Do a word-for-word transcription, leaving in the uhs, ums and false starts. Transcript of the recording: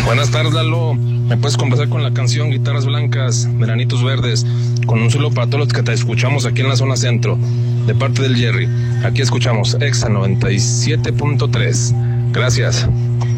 Buenas tardes, Lalo. ¿Me puedes complacer con la canción Guitarras Blancas, Veranitos Verdes? Con un solo para todos los que te escuchamos aquí en la zona centro, de parte del Jerry. Aquí escuchamos Exa noventa y siete punto tres. Gracias.